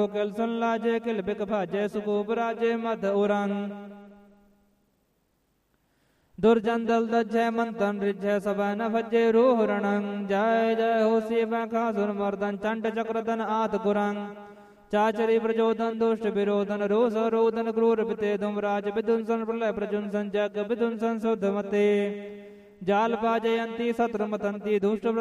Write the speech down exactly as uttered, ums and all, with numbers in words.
किल सुन लाजे किल बिक भाजे सुकूप राजे मध उरंग दुर्जन दल दज्जय मंथन रिज्जय सभा न भज्जे रूह रणंग जय जय हो शिव खासुर मर्दन चंड चक्रधन आत गुरंग चाचरी प्रचोदन दुष्ट विरोधन रोष रोदन क्रूर पिते धूमराज विदुंसन प्रलय प्रजुंसन जग विदुंसन शुद्ध मते जाल पाजयंती शत्रु मतंती दुष्ट